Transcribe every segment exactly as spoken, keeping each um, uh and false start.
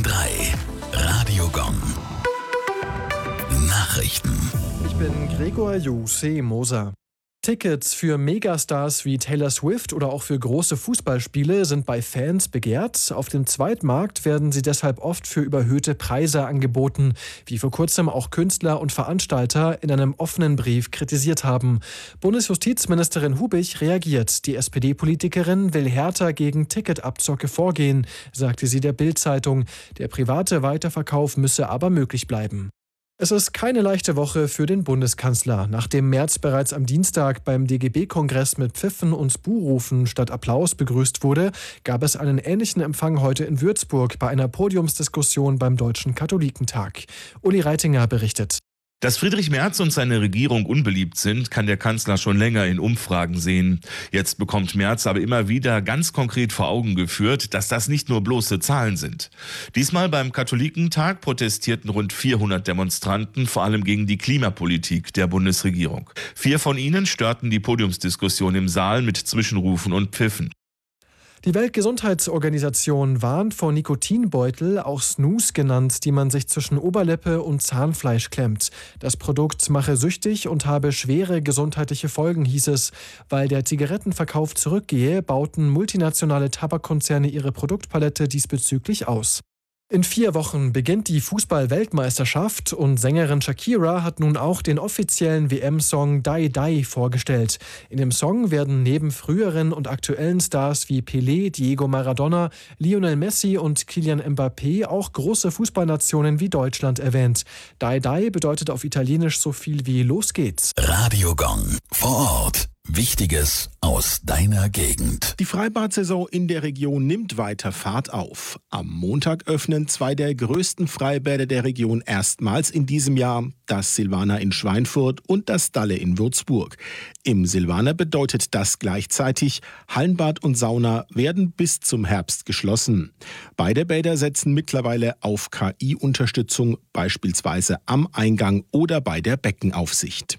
Bayern drei. Radiogong. Nachrichten. Ich bin Gregor Juseh-Moser. Tickets für Megastars wie Taylor Swift oder auch für große Fußballspiele sind bei Fans begehrt. Auf dem Zweitmarkt werden sie deshalb oft für überhöhte Preise angeboten, wie vor kurzem auch Künstler und Veranstalter in einem offenen Brief kritisiert haben. Bundesjustizministerin Hubich reagiert. Die S P D-Politikerin will härter gegen Ticketabzocke vorgehen, sagte sie der Bild-Zeitung. Der private Weiterverkauf müsse aber möglich bleiben. Es ist keine leichte Woche für den Bundeskanzler. Nachdem Merz bereits am Dienstag beim D G B-Kongress mit Pfiffen und Buhrufen statt Applaus begrüßt wurde, gab es einen ähnlichen Empfang heute in Würzburg bei einer Podiumsdiskussion beim Deutschen Katholikentag. Uli Reitinger berichtet. Dass Friedrich Merz und seine Regierung unbeliebt sind, kann der Kanzler schon länger in Umfragen sehen. Jetzt bekommt Merz aber immer wieder ganz konkret vor Augen geführt, dass das nicht nur bloße Zahlen sind. Diesmal beim Katholikentag protestierten rund vierhundert Demonstranten, vor allem gegen die Klimapolitik der Bundesregierung. Vier von ihnen störten die Podiumsdiskussion im Saal mit Zwischenrufen und Pfiffen. Die Weltgesundheitsorganisation warnt vor Nikotinbeutel, auch Snus genannt, die man sich zwischen Oberlippe und Zahnfleisch klemmt. Das Produkt mache süchtig und habe schwere gesundheitliche Folgen, hieß es. Weil der Zigarettenverkauf zurückgehe, bauten multinationale Tabakkonzerne ihre Produktpalette diesbezüglich aus. In vier Wochen beginnt die Fußball-Weltmeisterschaft und Sängerin Shakira hat nun auch den offiziellen W M-Song Die Die vorgestellt. In dem Song werden neben früheren und aktuellen Stars wie Pelé, Diego Maradona, Lionel Messi und Kylian Mbappé auch große Fußballnationen wie Deutschland erwähnt. Die Die bedeutet auf Italienisch so viel wie Los geht's. Radiogong. Vor Ort. Wichtiges aus deiner Gegend. Die Freibad-Saison in der Region nimmt weiter Fahrt auf. Am Montag öffnen zwei der größten Freibäder der Region erstmals in diesem Jahr, das Silvaner in Schweinfurt und das Dalle in Würzburg. Im Silvaner bedeutet das gleichzeitig, Hallenbad und Sauna werden bis zum Herbst geschlossen. Beide Bäder setzen mittlerweile auf K I-Unterstützung, beispielsweise am Eingang oder bei der Beckenaufsicht.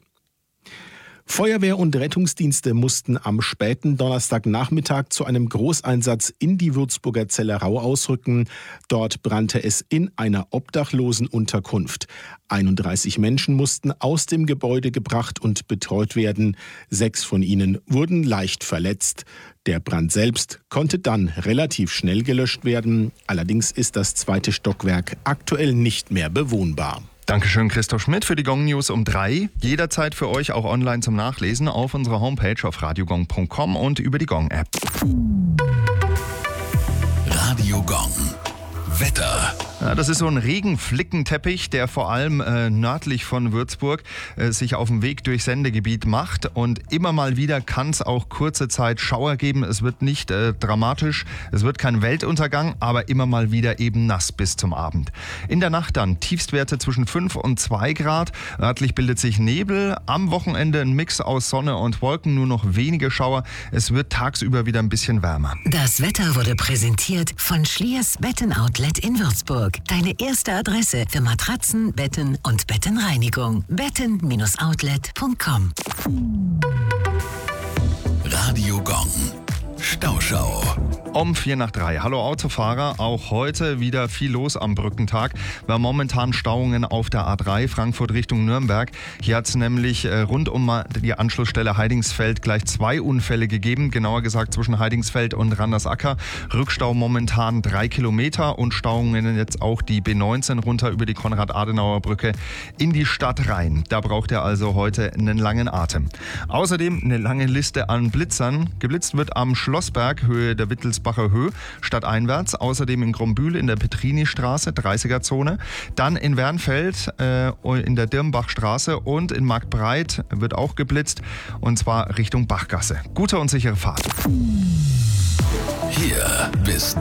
Feuerwehr und Rettungsdienste mussten am späten Donnerstagnachmittag zu einem Großeinsatz in die Würzburger Zellerau ausrücken. Dort brannte es in einer obdachlosen Unterkunft. einunddreißig Menschen mussten aus dem Gebäude gebracht und betreut werden. Sechs von ihnen wurden leicht verletzt. Der Brand selbst konnte dann relativ schnell gelöscht werden. Allerdings ist das zweite Stockwerk aktuell nicht mehr bewohnbar. Dankeschön, Christoph Schmidt, für die Gong News um drei. Jederzeit für euch auch online zum Nachlesen auf unserer Homepage auf radiogong punkt com und über die Gong-App. Radiogong. Wetter. Ja, das ist so ein Regenflickenteppich, der vor allem äh, nördlich von Würzburg äh, sich auf dem Weg durch Sendegebiet macht. Und immer mal wieder kann es auch kurze Zeit Schauer geben. Es wird nicht äh, dramatisch, es wird kein Weltuntergang, aber immer mal wieder eben nass bis zum Abend. In der Nacht dann Tiefstwerte zwischen fünf und zwei Grad. Örtlich bildet sich Nebel. Am Wochenende ein Mix aus Sonne und Wolken, nur noch wenige Schauer. Es wird tagsüber wieder ein bisschen wärmer. Das Wetter wurde präsentiert von Schliers Bettenoutlet in Würzburg. Deine erste Adresse für Matratzen, Betten und Bettenreinigung. betten Bindestrich outlet punkt com. Radiogong. Stauschau. Um vier nach drei. Hallo Autofahrer, auch heute wieder viel los am Brückentag. Wir haben momentan Stauungen auf der A drei Frankfurt Richtung Nürnberg. Hier hat es nämlich äh, rund um die Anschlussstelle Heidingsfeld gleich zwei Unfälle gegeben. Genauer gesagt zwischen Heidingsfeld und Randersacker. Rückstau momentan drei Kilometer und Stauungen jetzt auch die B neunzehn runter über die Konrad-Adenauer-Brücke in die Stadt rein. Da braucht ihr also heute einen langen Atem. Außerdem eine lange Liste an Blitzern. Geblitzt wird am Schlossberg, Höhe der Wittelsbacher Höhe, stadteinwärts. Außerdem in Grombühl in der Petrinistraße, dreißiger-Zone. Dann in Wernfeld äh, in der Dirnbachstraße und in Marktbreit wird auch geblitzt. Und zwar Richtung Bachgasse. Gute und sichere Fahrt. Hier bist